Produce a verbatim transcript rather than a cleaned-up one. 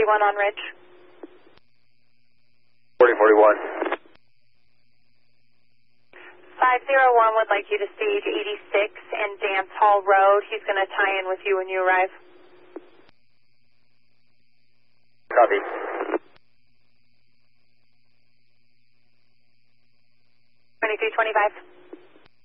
forty-one on Ridge. forty forty-one. five zero one would like you to stage eighty-six and Dance Hall Road. He's going to tie in with you when you arrive. Copy. twenty-three twenty-five.